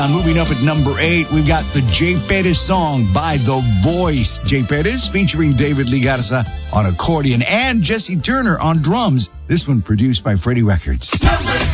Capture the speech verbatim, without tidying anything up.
Uh, moving up at number eight, we've got the Jay Perez song by The Voice. Jay Perez featuring David Lee Garza on accordion and Jesse Turner on drums. This one produced by Freddie Records.